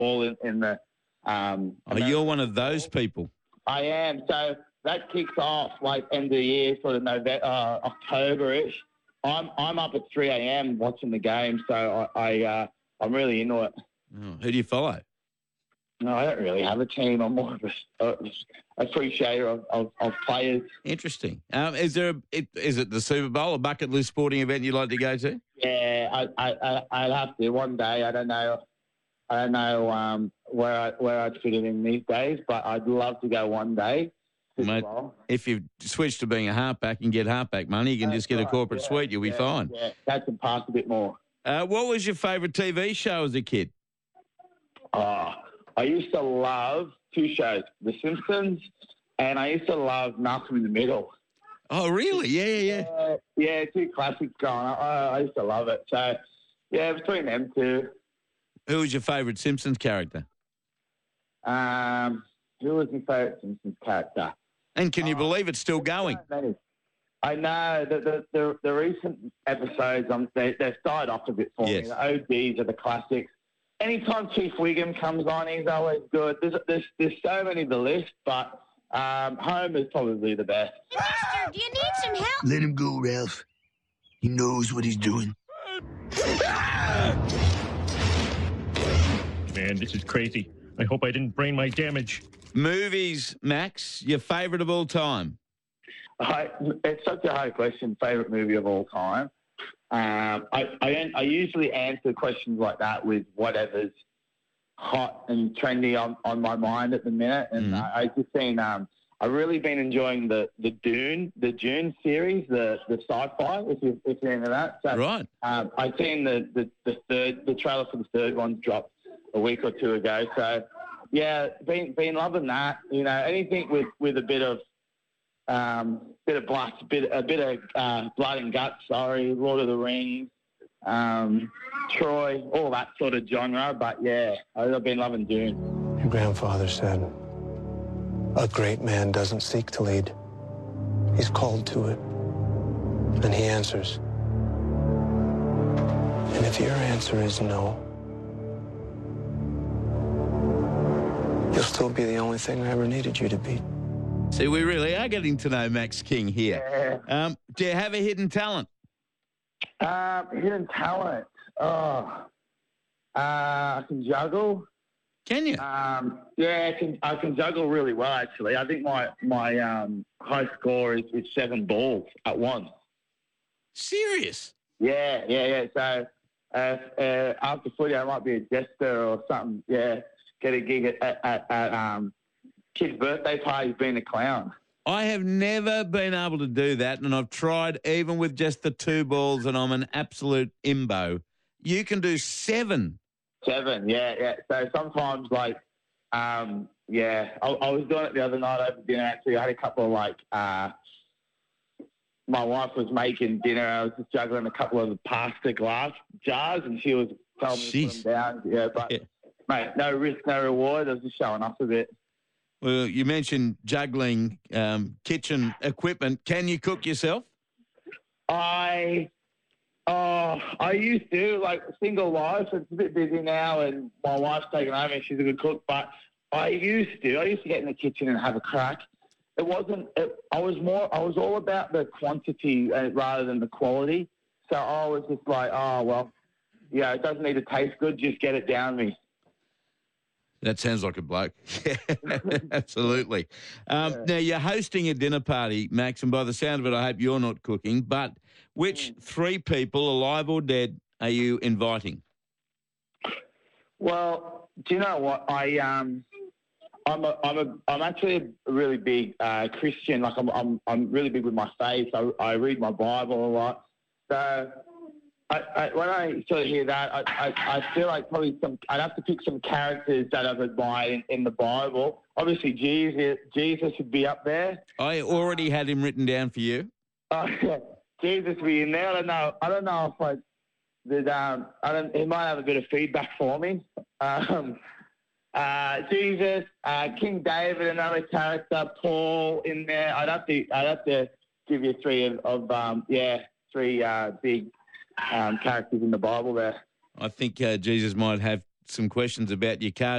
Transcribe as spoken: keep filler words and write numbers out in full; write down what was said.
all in, in the. Um, oh, you're one of those people. I am. So that kicks off like end of the year, sort of November, uh, October-ish. I'm I'm up at three a.m. watching the game, so I, I uh, I'm really into it. Oh, who do you follow? No, I don't really have a team. I'm more of a, a appreciator of, of, of players. Interesting. Um, is there a, is it the Super Bowl, a bucket list sporting event you'd like to go to? Yeah, I I I I'd have to one day. I don't know. I don't know um, where I, where I'd fit it in these days, but I'd love to go one day. Mate, if you switch to being a halfback and get halfback money, you can That's just get right. a corporate yeah, suite. You'll yeah, be fine. Yeah, that can pass a bit more. Uh, what was your favourite T V show as a kid? Oh, I used to love two shows, The Simpsons, and I used to love Malcolm in the Middle. Oh, really? Yeah, yeah, yeah. Uh, yeah, two classics going on. I, I used to love it. So, yeah, between them two. Who was your favourite Simpsons character? Um, who was my favourite Simpsons character? And can you Oh, believe it's still going? I know the the, the, the recent episodes. Um, they they've died off a bit for Yes. me. The O Gs are the classics. Anytime Chief Wiggum comes on, he's always good. There's there's, there's so many to list, but um, Homer's probably the best. Mister, do you need some help? Let him go, Ralph. He knows what he's doing. Man, this is crazy. I hope I didn't brain my damage. Movies, Max, your favourite of all time? I, it's such a hard question. Favorite movie of all time. Um, I, I I usually answer questions like that with whatever's hot and trendy on, on my mind at the minute, and Mhm. I, I just seen um I've really been enjoying the, the Dune the Dune series, the the sci-fi. If you if you're into that, so, Right. Um, I seen the, the, the third the trailer for the third one dropped a week or two ago. So yeah, been been loving that. You know, anything with, with a bit of um, bit of blood, bit a bit of uh, blood and guts. Sorry, Lord of the Rings, um, Troy, all that sort of genre. But yeah, I've been loving Dune. Your grandfather said, "A great man doesn't seek to lead; he's called to it." And he answers. And if your answer is no, you'll still be the only thing I ever needed you to be. See, we really are getting to know Max King here. Yeah. Um, do you have a hidden talent? Um, hidden talent. Oh, uh, I can juggle. Can you? Um, yeah, I can. I can juggle really well. Actually, I think my my um, high score is, is seven balls at once. Serious? Yeah, yeah, yeah. So uh, uh, after footy, I might be a jester or something. Yeah, get a gig at, at, at um, kids' birthday parties being a clown. I have never been able to do that, and I've tried even with just the two balls, and I'm an absolute imbo. You can do seven. Seven, yeah, yeah. So sometimes, like, um, yeah, I, I was doing it the other night over dinner. Actually, I had a couple of like, uh, my wife was making dinner. I was just juggling a couple of the pasta glass jars, and she was telling me Jeez. to put them down. Yeah, but Yeah. mate, no risk, no reward. I was just showing off a bit. Well, you mentioned juggling um, kitchen equipment. Can you cook yourself? I, oh, I used to, like, single life. It's a bit busy now, and my wife's taken over, and she's a good cook. But I used to. I used to get in the kitchen and have a crack. It wasn't. It, I was more. I was all about the quantity uh, rather than the quality. So I was just like, oh well, yeah, it doesn't need to taste good. Just get it down me. That sounds like a bloke. Yeah, absolutely. Um, Yeah. Now, you're hosting a dinner party, Max, and by the sound of it, I hope you're not cooking, but which three people, alive or dead, are you inviting? Well, do you know what? I um, I'm a, I'm a, I'm actually a really big uh, Christian. Like I'm, I'm, I'm really big with my faith. I, I read my Bible a lot. So I, I, when I sort of hear that, I, I, I feel like probably some. I'd have to pick some characters that I've admired in, in the Bible. Obviously, Jesus, Jesus would be up there. I already had him written down for you. Oh, yeah. Jesus would be in there. I don't know. I don't know if I did. Um, I don't. He might have a bit of feedback for me. Um, uh, Jesus, uh, King David, another character. Paul in there. I'd have to. I'd have to give you three of, of um, yeah, three uh, big um, characters in the Bible there. I think uh, Jesus might have some questions about your car